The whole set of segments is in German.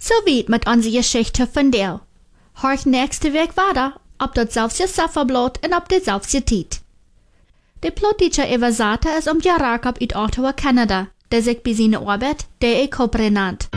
So weit mit onze Geschichte van deel. Horch nächste week verder op datzelfde Safferblad en op dezelfde tijd. De plotteacher Evasata is om Jarakab uit Ottawa, Canada, der sich bij zijn arbeid de Copre nannt.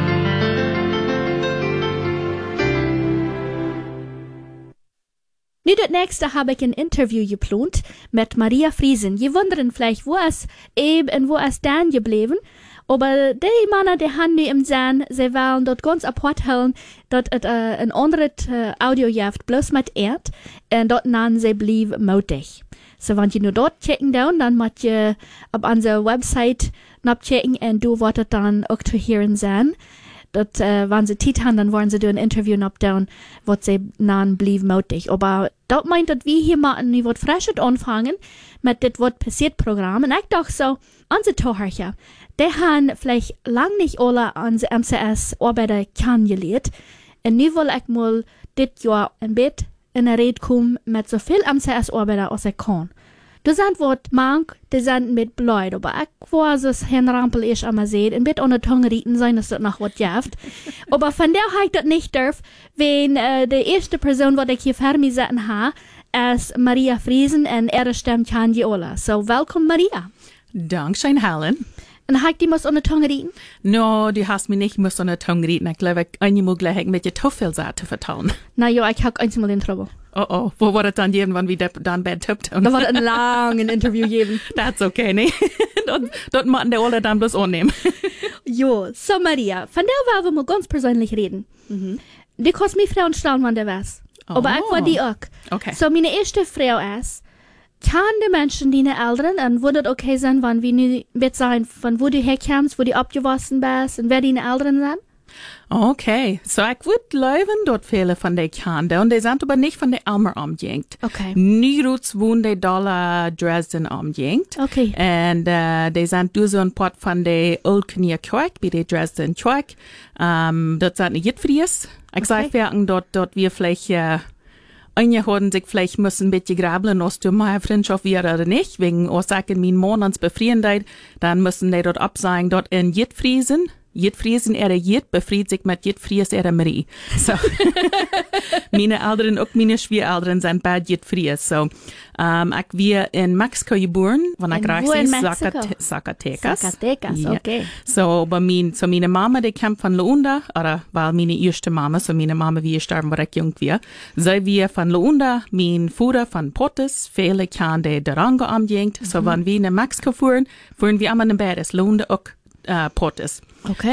Nu das nächste habe ich ein Interview geplant mit Maria Friesen. Je wundern vielleicht, wo es Eb und wo es Dan geblieben. Aber die Männer, die haben nu im Sinn, sie wollen dort ganz apart halten, dass es ein anderes Audio gibt, bloß mit Erd, und dort nennen sie blieb mutig. So, wenn ihr nur dort checken dann müsst ihr auf unserer Website nachchecken und du werdet dann auch zu hören sein. Dat, wenn sie Zeit haben, dann wollen sie ein Interview abdown, was sie nennen, blieb mutig. Aber das meint, dass wir hier mal ein was Frisches anfangen mit dem was passiert Programm. Und ich dachte so, unsere Zuhörer, die haben vielleicht lang nicht alle unsere MCS-Arbeiter kennengelernt. Und nun will ich mal das Jahr ein bisschen in der Rede kommen mit so viel MCS-Arbeiter, als ich kann. Du sind wat mank, die sind mit Blut, aber ich weiß, dass Herrn Rampel ich einmal seht, ein bisschen ohne Tongue rieten sein, dass das noch was jaft. Aber von der habe ich das nicht dürfen, wenn die erste Person, die ich hier vor mir sitzen habe, ist Maria Friesen und ihre Stimme kann Ola. So, willkommen Maria. Dankeschön, Helen. Und habe ich die muss ohne Tongue rieten? No, du hast mich nicht muss ohne Tongue rieten. Ich glaube, ich einmal gleich mit dir zu viel zu vertrauen. Na ja, ich habe einmal den Trouble. Oh, wo war das dann geben, wann wir dann bei tippt? Da war ein langes Interview geben. That's okay, ne? Dort machen die alle dann bloß annehmen. Jo, so Maria, von der wollen wir mal ganz persönlich reden. Mhm. Die kannst mich Frauen stellen, wann der was. Aber ich war die auch. Okay. So meine erste Frau ist, kann die Menschen, die Eltern, und würde es okay sein, wenn wir nicht mit sein, von wo du herkommst, wo du abgewachsen bist, und wer deine Eltern sind? Okay, so ich würde leuven dort viele von den Kindern und die sind aber nicht von der Elmer umgehängt. Okay. Nirgends wohnen die Dollar Dresden umgehängt. Okay. Und die sind durch so ein Port von der Ulkenia Kirche, bei der Dresden Kirche. Dort sind nicht Jitfries. Ich sage, dort wir vielleicht, einige haben sich vielleicht müssen ein bisschen grabeln, ob du meine Freundschaft wäre oder nicht, wegen Ursachen mein Mann uns Befriedendheit, dann müssen die dort absagen, dort in Jitfriesen. Jitfriesen Jit befried sich mit Jitfries Marie. So. Meine Eltern, auch meine Schwiegereltern sind bei Jitfries. So. Ich wir in Mexiko geboren, wenn ich reich bin, Zacatecas. Zacatecas, ja. Okay. So, aber meine Mama, die kommt von Luanda, oder weil meine erste Mama, so meine Mama, wie gestorben, war ich jung war. So wir von Luanda, mein Vater von Portes, viele kennen die Durango umgehängt. So, wenn wir in Mexiko fuhren wir immer in Bad, Luanda auch Portes. Okay.